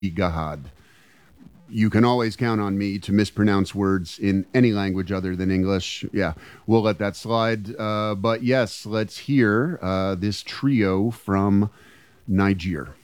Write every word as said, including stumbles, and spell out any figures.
Gahad. You can always count on me to mispronounce words in any language other than English. Yeah, we'll let that slide. Uh, but yes, let's hear uh, this trio from Niger.